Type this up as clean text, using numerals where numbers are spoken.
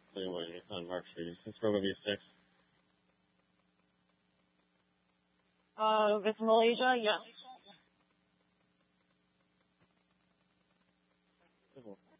Anyway, on Mark Street. It's Robo V6. It's Malaysia, yes.